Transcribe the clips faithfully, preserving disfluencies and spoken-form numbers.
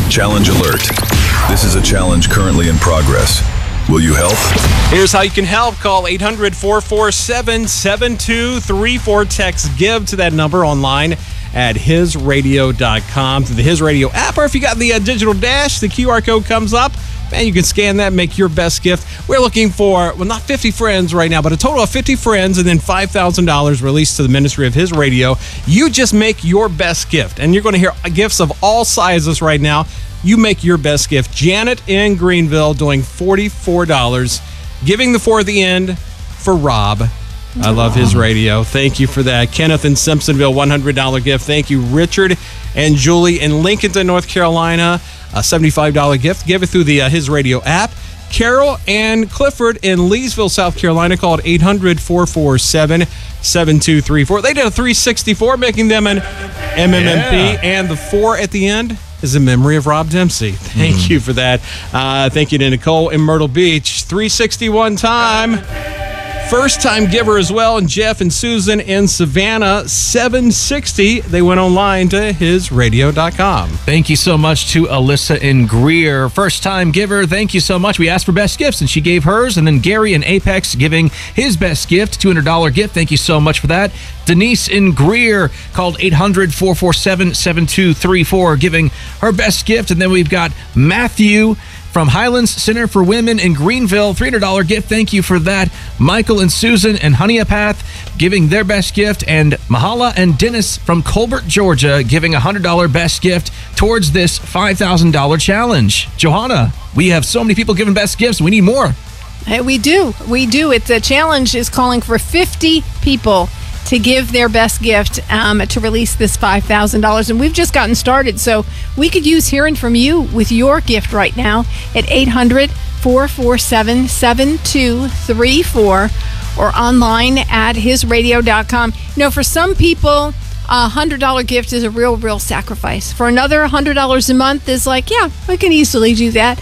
Challenge alert. This is a challenge currently in progress. Will you help? Here's how you can help. Call eight hundred, four four seven, seven two three four. Text GIVE to that number online at his radio dot com, through the His Radio app, or if you got the uh, digital dash, the Q R code comes up, and you can scan that, make your best gift. We're looking for, well, not fifty friends right now, but a total of fifty friends, and then five thousand dollars released to the ministry of His Radio. You just make your best gift, and you're going to hear gifts of all sizes right now. You make your best gift. Janet in Greenville doing forty-four dollars, giving the four at the end for Rob. I love His Radio. Thank you for that. Kenneth in Simpsonville, one hundred dollars gift. Thank you. Richard and Julie in Lincolnton, North Carolina, a seventy-five dollars gift. Give it through the uh, His Radio app. Carol and Clifford in Leesville, South Carolina, called eight hundred, four four seven, seven two three four. They did a three sixty-four, making them an M M M P, yeah. And the four at the end is in memory of Rob Dempsey. Thank mm. you for that. Uh, thank you to Nicole in Myrtle Beach. three sixty-one time. First time giver as well, and Jeff and Susan in Savannah, seven sixty. They went online to his radio dot com. Thank you so much to Alyssa in Greer. First time giver, thank you so much. We asked for best gifts, and she gave hers. And then Gary in Apex giving his best gift, two hundred dollars gift. Thank you so much for that. Denise in Greer called eight hundred, four four seven, seven two three four, giving her best gift. And then we've got Matthew from Highlands Center for Women in Greenville, three hundred dollars gift. Thank you for that. Michael and Susan and Honeypath giving their best gift. And Mahala and Dennis from Colbert, Georgia, giving a one hundred dollars best gift towards this five thousand dollars challenge. Johanna, we have so many people giving best gifts. We need more. Hey, we do. We do. It's a challenge is calling for fifty people to give their best gift um, to release this five thousand dollars. And we've just gotten started, so we could use hearing from you with your gift right now at eight hundred, four four seven, seven two three four or online at his radio dot com. You know, for some people, a one hundred dollars gift is a real, real sacrifice. For another, one hundred dollars a month is like, yeah, I can easily do that.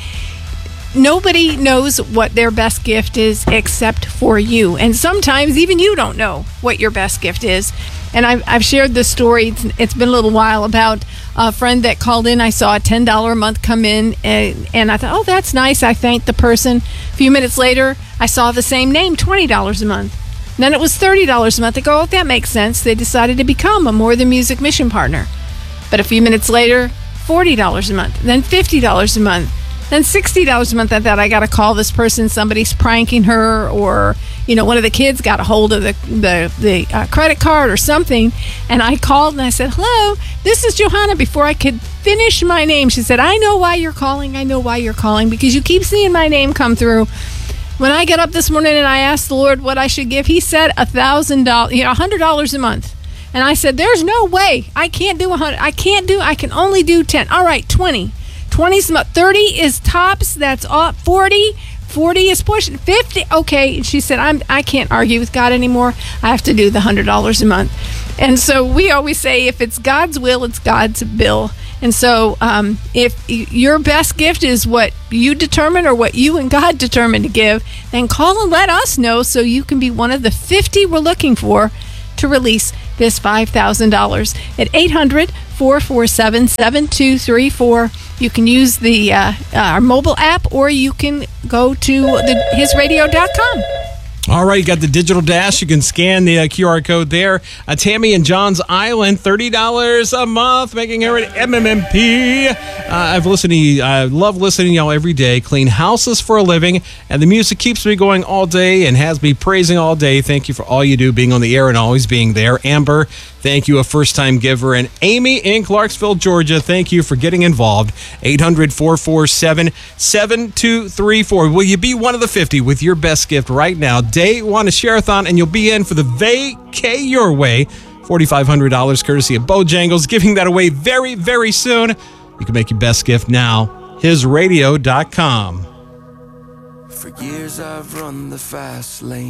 Nobody knows what their best gift is except for you. And sometimes even you don't know what your best gift is. And I've, I've shared this story. It's, it's been a little while about a friend that called in. I saw a ten dollars a month come in, and, and I thought, oh, that's nice. I thanked the person. A few minutes later, I saw the same name, twenty dollars a month. And then it was thirty dollars a month. I go, oh, that makes sense. They decided to become a More Than Music mission partner. But a few minutes later, forty dollars a month, then fifty dollars a month. Then sixty dollars a month. I thought, I got to call this person. Somebody's pranking her, or, you know, one of the kids got a hold of the the, the uh, credit card or something. And I called and I said, hello, this is Johanna. Before I could finish my name, she said, I know why you're calling. I know why you're calling, because you keep seeing my name come through. When I got up this morning and I asked the Lord what I should give, He said a thousand dollars, you know, a hundred dollars a month. And I said, there's no way. I can't do a hundred. I can't do. I can only do ten. All right, twenty. twenty's thirty is tops. That's all. forty, forty is pushing. fifty. Okay. She said, I'm, I can't argue with God anymore. I have to do the one hundred dollars a month. And so we always say, if it's God's will, it's God's bill. And so um, if your best gift is what you determine or what you and God determine to give, then call and let us know so you can be one of the fifty we're looking for to release this five thousand dollars at eight hundred, four four seven, seven two three four. You can use the uh, our mobile app, or you can go to the his radio dot com. All right, you got the digital dash. You can scan the uh, Q R code there. Uh, Tammy in Johns Island, thirty dollars a month, making her an M M M P. Uh, I've listened to you. I love listening to y'all every day. Clean houses for a living, and the music keeps me going all day and has me praising all day. Thank you for all you do, being on the air and always being there. Amber, thank you, a first-time giver. And Amy in Clarksville, Georgia, thank you for getting involved. eight hundred, four four seven, seven two three four. Will you be one of the fifty with your best gift right now? Day one, a share-a-thon, and you'll be in for the Vacay Your Way, four thousand five hundred dollars courtesy of Bojangles, giving that away very, very soon. You can make your best gift now. his radio dot com. For years I've run the fast lane.